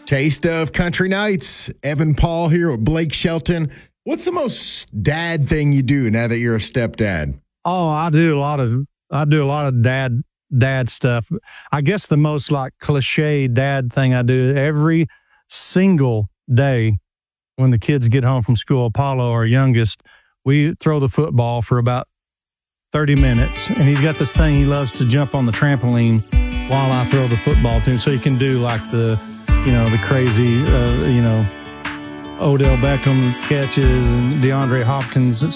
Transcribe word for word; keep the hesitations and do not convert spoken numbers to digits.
Taste of Country Nights. Evan Paul here with Blake Shelton. What's the most dad thing you do now that you're a stepdad? Oh, I do a lot of I do a lot of dad dad stuff. I guess the most like cliche dad thing I do every single day when the kids get home from school. Apollo, our youngest, we throw the football for about thirty minutes, and he's got this thing he loves to jump on the trampoline while I throw the football to him, so he can do like the, you know, the crazy, uh, you know, Odell Beckham catches and DeAndre Hopkins